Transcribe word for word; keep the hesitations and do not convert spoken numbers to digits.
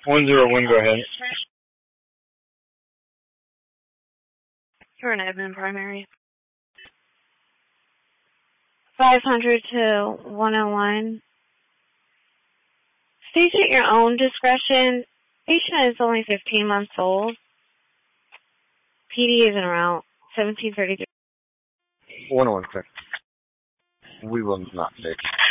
One zero one, go ahead. You're an admin primary. five hundred to one oh one. Station at your own discretion. Patient is only fifteen months old. P D is in around seventeen thirty-three. One oh one, sir. We will not take.